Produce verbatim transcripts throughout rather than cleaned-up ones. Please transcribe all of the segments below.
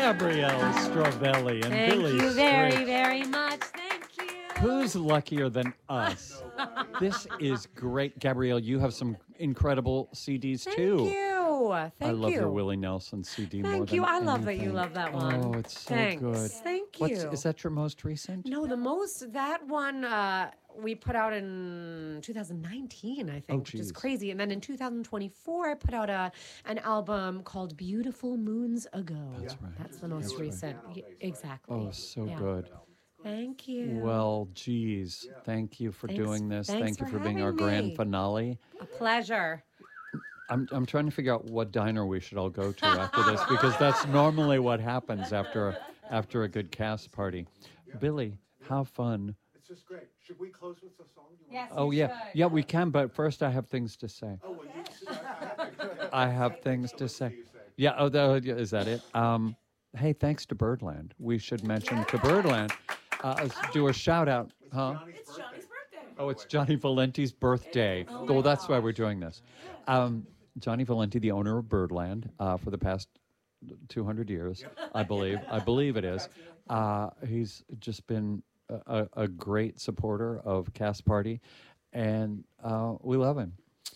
Gabrielle Strovelli and Thank Billy you very, Stritch. very much. Thank you. Who's luckier than us? This is great. Gabrielle, you have some incredible C Ds Thank too. you. Thank I love you. your Willie Nelson C D more Thank than you. I love that you anything. love that one. Oh, it's so Thanks. good. Thank What's, you. is that your most recent? No, the most, that one uh, we put out in two thousand nineteen, I think, which is geez. crazy. And then in two thousand twenty-four, I put out a an album called Beautiful Moons Ago. That's right. That's the most That's right. recent. Y- Exactly. Oh, so Yeah. good. Thank you. Well, geez, thank you for Thanks- doing this. thanks Thank you for for being our having grand me. finale. A pleasure. I'm I'm trying to figure out what diner we should all go to after this because that's normally what happens after after a good cast party. Billy, how fun. It's just great. Should we close with a song? Do you Yes. Oh yeah. Yeah, we can, but first I have things to say. Want? Oh, well, you, I have things to say. Yeah, oh that, is that it? Um hey, thanks to Birdland. We should mention to Birdland. Uh, let's do a shout out, huh? It's Johnny's birthday. Oh, it's Johnny Valenti's birthday. Oh, that's why we're doing this. Um, Johnny Valenti, the owner of Birdland, uh, for the past two hundred years, I believe. I believe it is. Uh, he's just been a, a, a great supporter of Cast Party, and uh, we love him.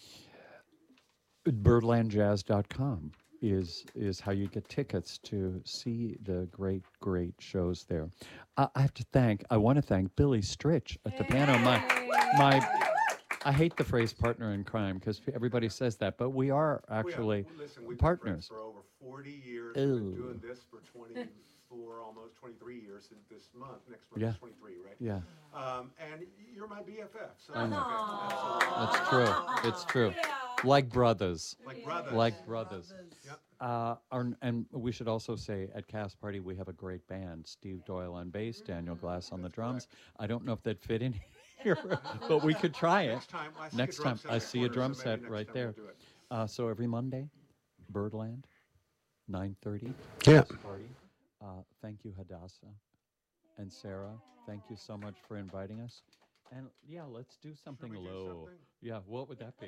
birdland jazz dot com is is how you get tickets to see the great, great shows there. Uh, I have to thank, I want to thank Billy Stritch at the piano. My, my, I hate the phrase partner in crime because everybody says that, but we are actually We have, listen, we've been partners. friends for over forty years. We've Ew. been doing this for twenty-four, almost twenty-three years in this month. Next month Yeah. is twenty-three, right? Yeah, Um, and you're my B F F. So I know. absolutely. that's true. It's true. Like brothers. Like brothers. Like brothers. Yep. Uh, our, and we should also say at Cast Party we have a great band. Steve Doyle on bass, Daniel Glass on the drums. I don't know if they'd fit in here, but we could try it. Next time, I see Next a drum time, set I in the see a corner, drum so maybe set next right time there. we'll do it. Uh, so every Monday, Birdland, nine thirty. Yeah. Party. Uh, thank you, Hadassah. And Sarah, thank you so much for inviting us. And yeah, let's do something we do low. something? Yeah, what would that be?